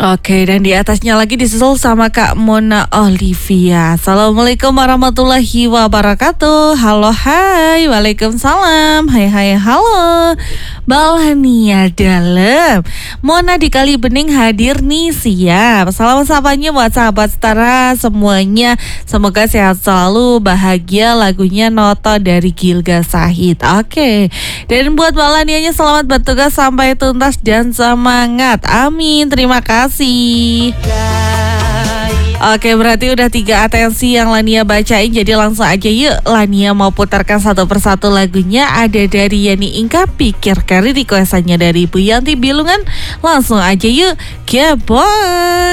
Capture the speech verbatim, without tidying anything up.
Oke, dan di atasnya lagi disusul sama Kak Mona Olivia. Assalamualaikum warahmatullahi wabarakatuh. Halo, hai. Waalaikumsalam. Hai, hai, halo. Balania dalam. Mona di Kali Bening hadir nih, siap. Salam sapanya buat sahabat setara semuanya. Semoga sehat selalu, bahagia. Lagunya Noto dari Gilga Sahid. Oke. Dan buat Balanianya selamat bertugas sampai tuntas dan semangat. Amin. Terima kasih. Oke, berarti udah tiga atensi yang Lania bacain. Jadi langsung aja yuk, Lania mau putarkan satu persatu lagunya. Ada dari Yani Ingka, Pikir Kari, requestannya dari Bu Yanti Bilungan. Langsung aja yuk, ke boy.